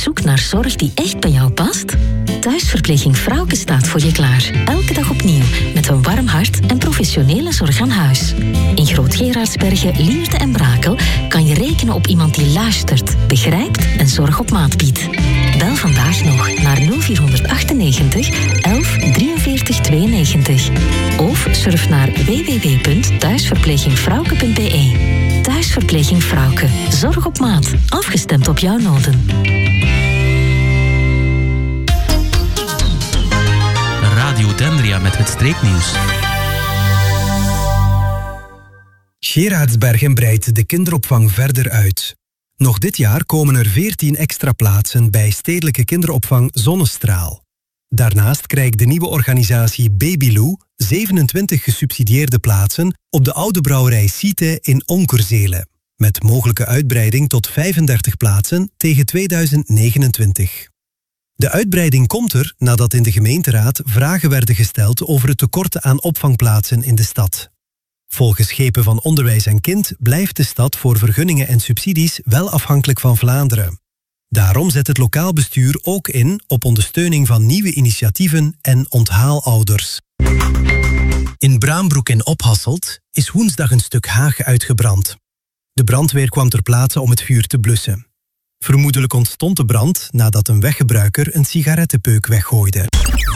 zoek naar zorg die echt bij jou past? Thuisverpleging Frauke staat voor je klaar. Elke dag opnieuw, met een warm hart en professionele zorg aan huis. In Groot-Gerardsbergen, Lierde en Brakel kan je rekenen op iemand die luistert, begrijpt en zorg op maat biedt. Bel vandaag nog naar 0498 11 43 92. Of surf naar www.thuisverplegingfrauke.be. Thuisverpleging Frauke. Zorg op maat. Afgestemd op jouw noden. Radio Dendria met het streeknieuws. Gerardsbergen breidt de kinderopvang verder uit. Nog dit jaar komen er 14 extra plaatsen bij stedelijke kinderopvang Zonnestraal. Daarnaast krijgt de nieuwe organisatie Babyloo 27 gesubsidieerde plaatsen op de oude brouwerij Siete in Onkerzele, met mogelijke uitbreiding tot 35 plaatsen tegen 2029. De uitbreiding komt er nadat in de gemeenteraad vragen werden gesteld over het tekort aan opvangplaatsen in de stad. Volgens Schepen van Onderwijs en Kind blijft de stad voor vergunningen en subsidies wel afhankelijk van Vlaanderen. Daarom zet het lokaal bestuur ook in op ondersteuning van nieuwe initiatieven en onthaalouders. In Braambroek en Ophasselt is woensdag een stuk haag uitgebrand. De brandweer kwam ter plaatse om het vuur te blussen. Vermoedelijk ontstond de brand nadat een weggebruiker een sigarettenpeuk weggooide.